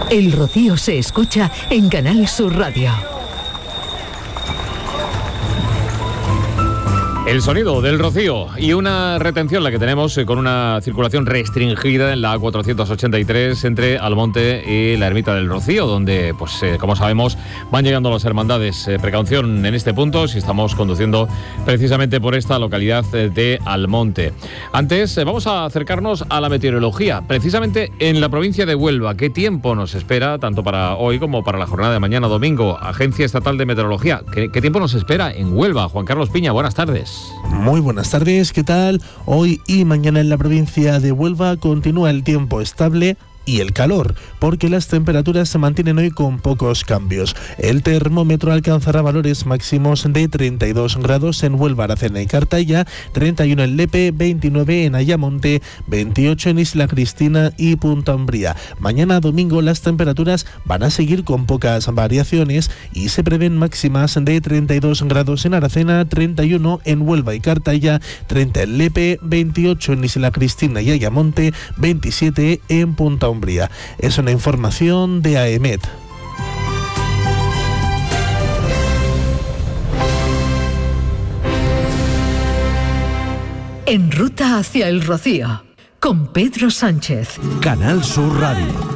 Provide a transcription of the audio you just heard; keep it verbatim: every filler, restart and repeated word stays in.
El Rocío se escucha en Canal Sur Radio. El sonido del Rocío y una retención la que tenemos eh, con una circulación restringida en la A cuatrocientos ochenta y tres entre Almonte y la Ermita del Rocío, donde, pues eh, como sabemos, van llegando las hermandades. Eh, precaución en este punto si estamos conduciendo precisamente por esta localidad eh, de Almonte. Antes, eh, vamos a acercarnos a la meteorología, precisamente en la provincia de Huelva. ¿Qué tiempo nos espera, tanto para hoy como para la jornada de mañana domingo? Agencia Estatal de Meteorología. ¿Qué, qué tiempo nos espera en Huelva? Juan Carlos Piña, buenas tardes. Muy buenas tardes, ¿qué tal? Hoy y mañana en la provincia de Huelva continúa el tiempo estable y el calor, porque las temperaturas se mantienen hoy con pocos cambios. El termómetro alcanzará valores máximos de treinta y dos grados en Huelva, Aracena y Cartaya, treinta y uno en Lepe, veintinueve en Ayamonte, veintiocho en Isla Cristina y Punta Umbría. Mañana domingo las temperaturas van a seguir con pocas variaciones y se prevén máximas de treinta y dos grados en Aracena, treinta y uno en Huelva y Cartaya, treinta en Lepe, veintiocho en Isla Cristina y Ayamonte, veintisiete en Punta Umbría. Es una información de AEMET. En ruta hacia el Rocío, con Pedro Sánchez. Canal Sur Radio.